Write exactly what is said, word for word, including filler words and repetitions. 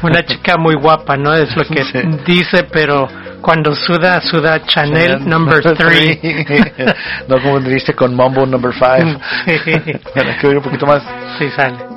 Una chica muy guapa, ¿no? Es lo que sí. dice, pero cuando suda, suda Chanel, Chanel number three. No como dice con Mambo number five. Bueno, hay que oír un poquito más. Sí, sale.